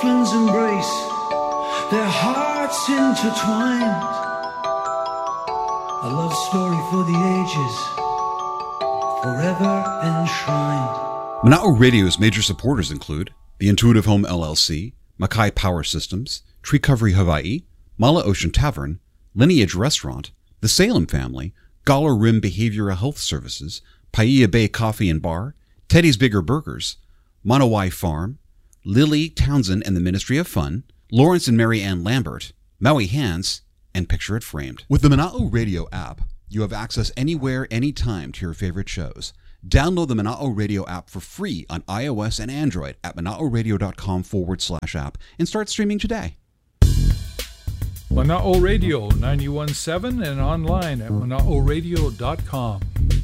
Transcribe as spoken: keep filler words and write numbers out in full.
dolphins embrace, their hearts intertwined. A love story for the ages, forever enshrined. Mana'o Radio's major supporters include the Intuitive Home L L C, Mackay Power Systems, Tree Covery Hawaii, Mala Ocean Tavern, Lineage Restaurant, the Salem Family, Galler Rim Behavioral Health Services, Paia Bay Coffee and Bar, Teddy's Bigger Burgers, Monowai Farm, Lily Townsend and the Ministry of Fun, Lawrence and Mary Ann Lambert, Maui Hands, and Picture It Framed. With the Mana'o Radio app, you have access anywhere, anytime to your favorite shows. Download the Mana'o Radio app for free on iOS and Android at mana'oradio.com forward slash app and start streaming today. Mana'o Radio ninety-one point seven and online at mana'o radio dot com.